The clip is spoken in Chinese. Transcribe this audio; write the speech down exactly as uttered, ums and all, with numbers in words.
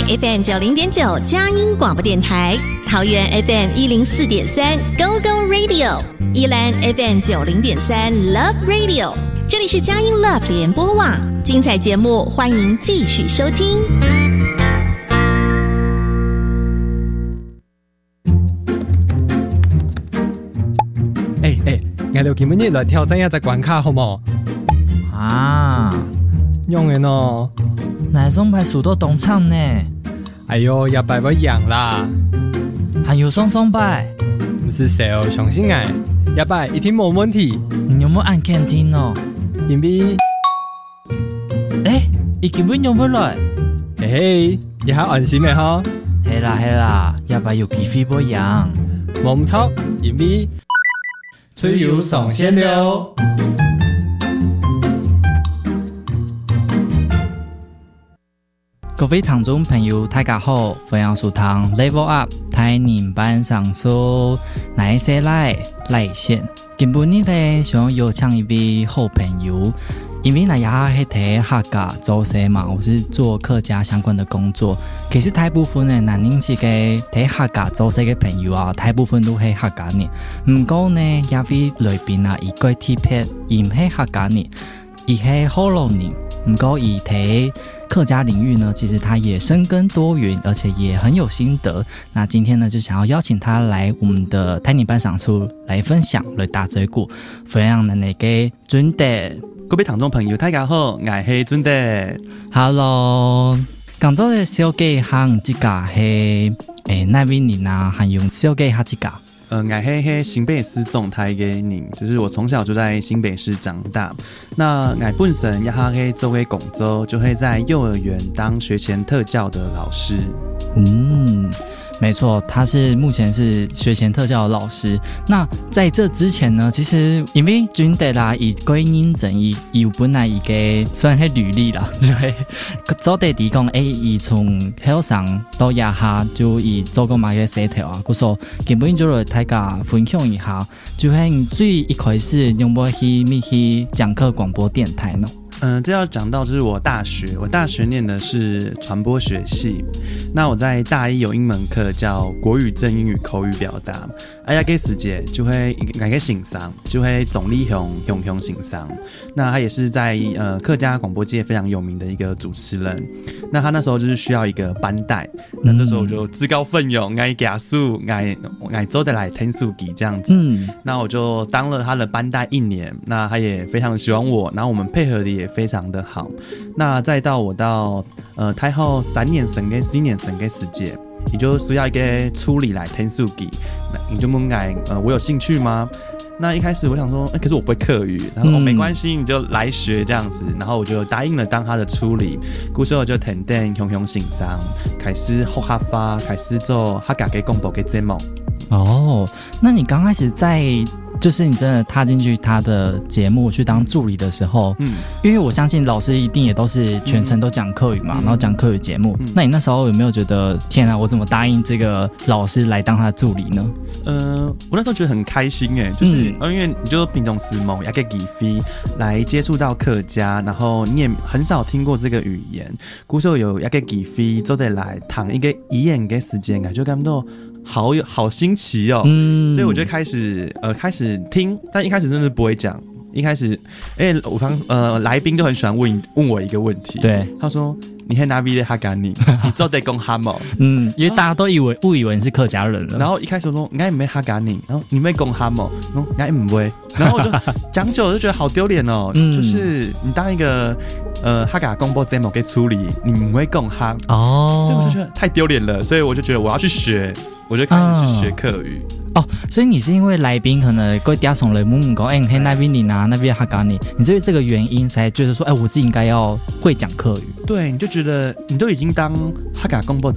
F M 九零点九佳音广播电台，桃园 F M 一零四点三 Go Go Radio， 宜兰 F M 九零点三 Love Radio。这里是佳音 Love 联播网，精彩节目欢迎继续收听。 哎哎，我哋今日來挑戰一隻關卡好冇？ 啊， 用嘅喏， 哪松牌數到東廠呢？ 哎呦，也擺不贏啦， 還有松松牌， 唔是誰哦，相信我，也擺一定冇問題。 你有冇按 canteen 哦？ 因為， 誒，已經揾用不來， 嘿嘿，也係安心嘅嗬。 係啦係啦，也擺有機會不贏， 冇唔錯，因為。吹油上線了。 各位聽眾朋友大家好，歡迎收聽 Level Up 台年班上書那一些來來線。今晡日呢想邀請一位好朋友，因為那也係睇客家做事嘛，我是做客家相關的工作。其實大部分的男人是嘅睇客家做事嘅朋友啊，大部分都係客家人。唔過呢，也位來賓啊，伊個特別，伊唔係客家人，伊係河洛人。唔過伊睇客家領域呢，其實他也深耕多元，而且也很有心得。那今天呢，就想要邀請他來我們的台年班上書來分享，來打嘴鼓，分享咱哋嘅準德。 各位聽眾朋友大家好，我係準德。 Hello， 講到嘅小記行這個係誒哪位人啊？還用小記下這個？ 呃，我係喺新北市總台嘅人，就是我從小就在新北市長大。那我本身也係做嘅工作，就會在幼兒園當學前特教的老師。 嗯，沒錯，他是目前是學前特教的老師。那在這之前呢，其實因為準德啦，以歸認證，伊有本來伊個算係履歷啦，就係早地地講，誒，伊從小上到夜下就以做過嘛個寫條啊，故說基本就來大家分享一下，就係最一開始用冇去咪去講課廣播電台呢？ 嗯、呃，這要講到就是我大學，我大學念的是傳播學系。那我在大一有一門課叫國語正英語口語表達，哎呀，給時節就會改個欣賞，就會總理雄雄雄欣賞。那他也是在呃客家廣播界非常有名的一個主持人。那他那時候就是需要一個班帶，那這時候我就自告奮勇，愛加速，愛愛做得來聽書記這樣子。嗯，那我就當了他的班帶一年，那他也非常的喜歡我，然後我們配合的也非常的好。那再到我到呃太後三年生跟四年生的時節，你就需要一個處理來聽書記，你就問我呃我有興趣嗎？那一開始我想說，欸、可是我不會客語，然後、嗯哦、沒關係，你就來學這樣子，然後我就答應了當他的處理。故時我就停定雄雄欣賞，開始學客家，開始做客家嘅廣播嘅節目。 哦，那你剛開始在就是你真的踏進去他的節目去當助理的時候，嗯，因為我相信老師一定也都是全程都講客語嘛，嗯、然後講客語節目、嗯。那你那時候有沒有覺得天啊，我怎麼答應這個老師來當他的助理呢？ 呃，我那時候覺得很開心誒，就是、嗯、因為你就平常時某一個機會來接觸到客家，然後你也很少聽過這個語言，故時有一個機會做得來談一個語言嘅時間，感覺感到好有好新奇哦、嗯，所以我就開始呃開始聽，但一開始真的不會講。一開始，哎、欸，我方呃來賓就很喜歡問問我一個問題， 對， 他說你係哪邊的客家人？你做得講哈冇？嗯， 因為大家都以為誤以為你是客家人了。 然後一開始我說我唔係客家人，然後你會講哈冇？我我唔會，然後我就講久了就覺得好丟臉哦、嗯，就是你當一個呃客家廣播節目嘅處理，你唔會講哈哦，所以我就覺得太丟臉了，所以我就覺得我要去學。我就開始去學客語、嗯、 哦，所以你是因為來賓可能各地從來問問講，哎，你係那邊人啊，那邊客家人，你是因為這個原因才覺得說，哎，我自己應該要會講客語。 對，你就覺得你都已經當客家廣播